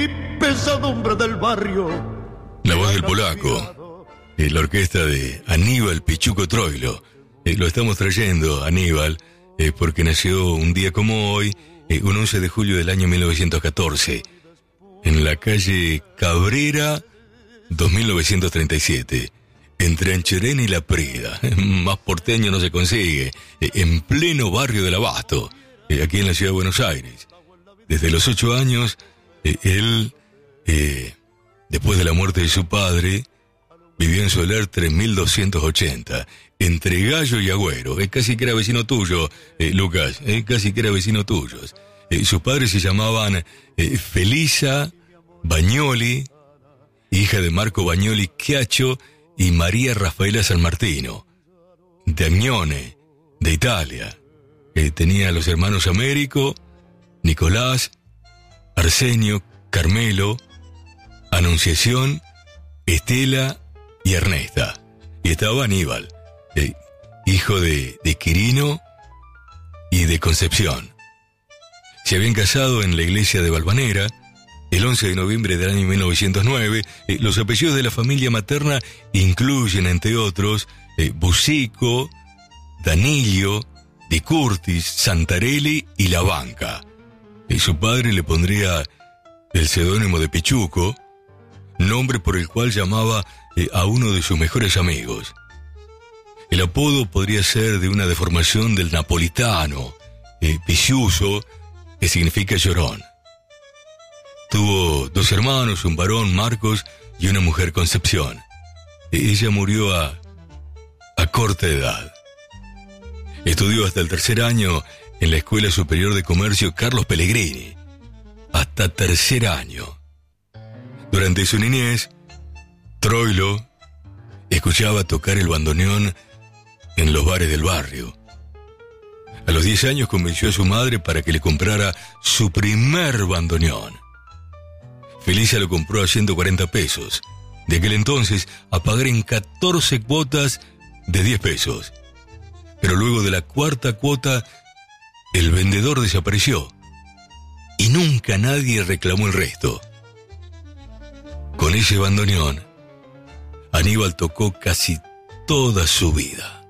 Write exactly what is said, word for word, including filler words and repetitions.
pesadumbre del barrio. La voz del polaco, eh, la orquesta de Aníbal Pichuco Troilo. Eh, lo estamos trayendo, Aníbal, eh, porque nació un día como hoy, eh, un once de julio del año mil novecientos catorce, en la calle Cabrera dos mil novecientos treinta y siete, entre Ancherén y La Prida. Más porteño no se consigue, eh, en pleno barrio del Abasto, eh, aquí en la ciudad de Buenos Aires. Desde los ocho años, eh, él, eh, después de la muerte de su padre, vivió en Soler tres mil doscientos ochenta, entre Gallo y Agüero. Eh, casi que era vecino tuyo, eh, Lucas, eh, casi que era vecino tuyo. Eh, sus padres se llamaban eh, Felisa Bagnoli, hija de Marco Bagnoli Chiaccio y María Rafaela San Martino, de Agnone, de Italia. Eh, tenía a los hermanos Américo, Nicolás, Arsenio, Carmelo, Anunciación, Estela y Ernesta. Y estaba Aníbal, eh, hijo de, de Quirino y de Concepción. Se habían casado en la iglesia de Valvanera el once de noviembre del año mil novecientos nueve. Eh, los apellidos de la familia materna incluyen, entre otros, eh, Busico, Danillo, Di Curtis, Santarelli y La Banca. Y su padre le pondría el seudónimo de Pichuco, nombre por el cual llamaba eh, a uno de sus mejores amigos. El apodo podría ser de una deformación del napolitano, eh, Piciuso, que significa llorón. Tuvo dos hermanos, un varón, Marcos, y una mujer, Concepción. Ella murió a, a corta edad. Estudió hasta el tercer año en la Escuela Superior de Comercio Carlos Pellegrini. Hasta tercer año. Durante su niñez, Troilo escuchaba tocar el bandoneón en los bares del barrio. A los diez años convenció a su madre para que le comprara su primer bandoneón. Felisa lo compró a ciento cuarenta pesos, de aquel entonces a pagar en catorce cuotas de diez pesos. Pero luego de la cuarta cuota, el vendedor desapareció y nunca nadie reclamó el resto. Con ese bandoneón, Aníbal tocó casi toda su vida.